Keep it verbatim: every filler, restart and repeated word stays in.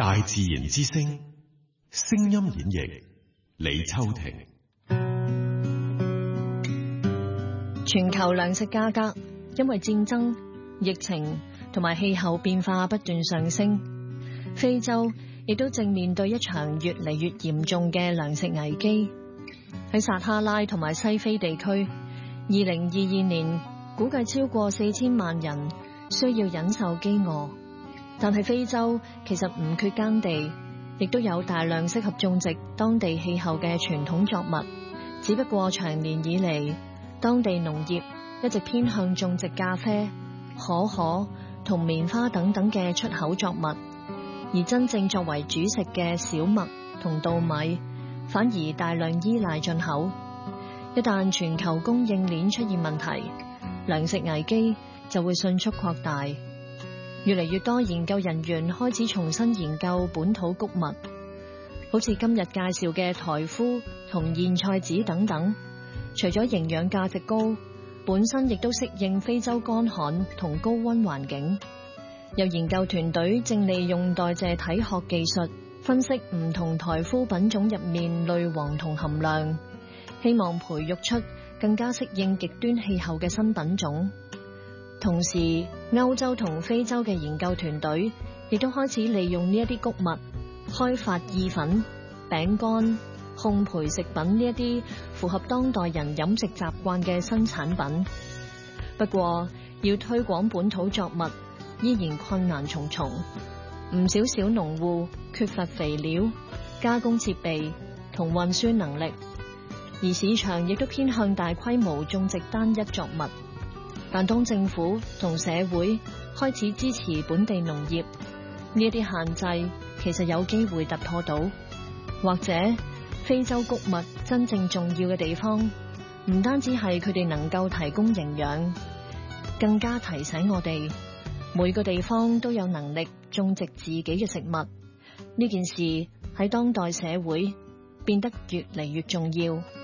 大自然之聲，聲音演繹李秋婷。 全球糧食價格因為戰爭、疫情同埋氣候變化不斷上升，非洲亦都正面對一場越嚟越嚴重嘅糧食危機。喺撒哈拉同埋西非地區，二零二二年估計超過四千萬人需要忍受飢餓。但係非洲其實唔缺耕地，亦都有大量適合種植當地氣候嘅傳統作物，只不過長年以嚟，當地農業一直偏向種植咖啡、可可同棉花等等嘅出口作物，而真正作為主食嘅小麥同稻米，反而大量依賴進口。一旦全球供應鏈出現問題，糧食危機就會迅速擴大。越嚟越多研究人員開始重新研究本土穀物，好似今日介紹嘅台夫同莧菜籽等等。除咗營養價值高，本身亦都適應非洲乾旱同高溫環境。有研究團隊正利用代謝體學技術分析唔同台夫品種入面類黃酮含量，希望培育出更加適應極端氣候嘅新品種。同時，歐洲同非洲嘅研究團隊亦都開始利用呢一啲穀物開發意粉、餅乾、烘焙食品呢一啲符合當代人飲食習慣嘅新產品。不過，要推廣本土作物依然困難重重，唔少小農戶缺乏肥料、加工設備同運輸能力，而市場亦都偏向大規模種植單一作物。但當政府同社會開始支持本地農業，呢一啲限制其實有機會突破到，或者非洲穀物真正重要嘅地方，唔單止係佢哋能夠提供營養，更加提醒我哋每個地方都有能力種植自己嘅食物。呢件事喺當代社會變得越嚟越重要。